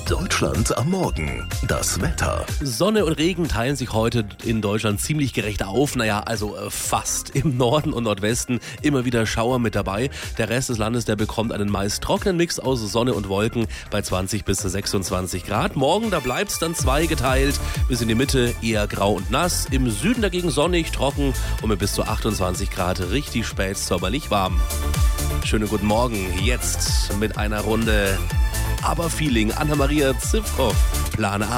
Deutschland am Morgen. Das Wetter. Sonne und Regen teilen sich heute in Deutschland ziemlich gerecht auf. Fast. Im Norden und Nordwesten immer wieder Schauer mit dabei. Der Rest des Landes, der bekommt einen meist trockenen Mix aus Sonne und Wolken bei 20 bis 26 Grad. Morgen, da bleibt es dann zweigeteilt. Bis in die Mitte eher grau und nass. Im Süden dagegen sonnig, trocken und mit bis zu 28 Grad richtig spät sommerlich warm. Schönen guten Morgen. Jetzt mit einer Runde Aber Feeling. Anna-Maria Zivkow. Plan A.